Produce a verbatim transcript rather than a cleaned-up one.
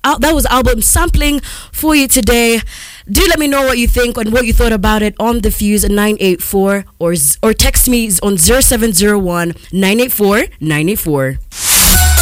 al- that was album sampling for you today. Do let me know what you think and what you thought about it on the Fuse nine eight four or z- or text me on zero seven zero one nine eight four nine eight four.